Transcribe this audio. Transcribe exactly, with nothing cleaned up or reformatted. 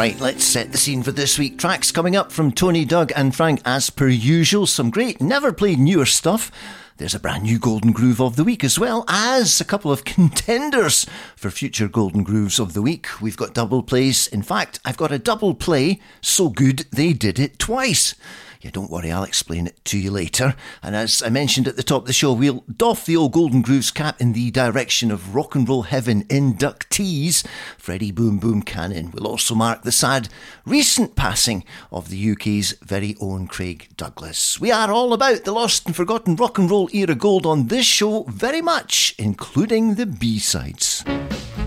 Right, let's set the scene for this week. Tracks coming up from Tony, Doug and Frank as per usual. Some great, never played newer stuff. There's a brand new Golden Groove of the Week, as well as a couple of contenders for future Golden Grooves of the Week. We've got double plays. In fact, I've got a double play so good they did it twice. Yeah, don't worry, I'll explain it to you later. And as I mentioned at the top of the show, we'll doff the old Golden Grooves cap in the direction of Rock and Roll Heaven inductees Freddie Boom Boom Cannon. We'll also mark the sad recent passing of the U K's very own Craig Douglas. We are all about the lost and forgotten rock and roll era gold on this show, very much, including the B-sides.